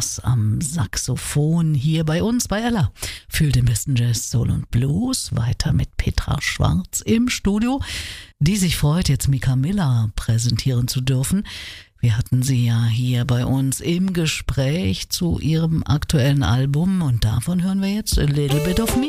Thomas am Saxophon hier bei uns bei Ella. Für den besten Jazz, Soul und Blues. Weiter mit Petra Schwarz im Studio, die sich freut, jetzt Mika Miller präsentieren zu dürfen. Wir hatten sie ja hier bei uns im Gespräch zu ihrem aktuellen Album und davon hören wir jetzt A Little Bit of Me.